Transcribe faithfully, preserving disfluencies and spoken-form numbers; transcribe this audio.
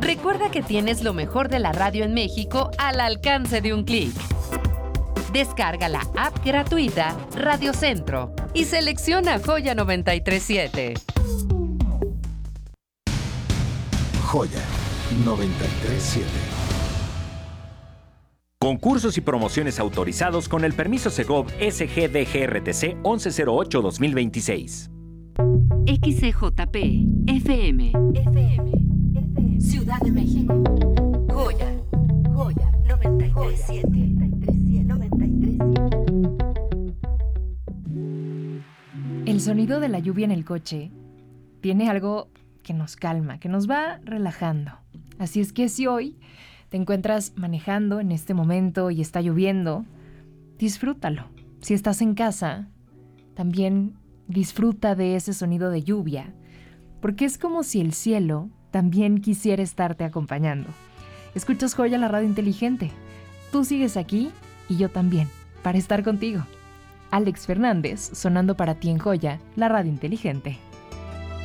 Recuerda que tienes lo mejor de la radio en México al alcance de un clic. Descarga la app gratuita Radio Centro y selecciona Joya noventa y tres punto siete. Joya noventa y tres punto siete. Concursos y promociones autorizados con el permiso Segov S G D G R T C once cero ocho dos mil veintiséis. X C J P F M F M Ciudad de México. Joya Joya noventa y tres punto siete. El sonido de la lluvia en el coche tiene algo que nos calma, que nos va relajando. Así es que si hoy te encuentras manejando en este momento y está lloviendo, disfrútalo. Si estás en casa, también disfruta de ese sonido de lluvia, porque es como si el cielo también quisiera estarte acompañando. Escuchas Joya, la radio inteligente. Tú sigues aquí y yo también, para estar contigo. Alex Fernández, sonando para ti en Joya, la radio inteligente.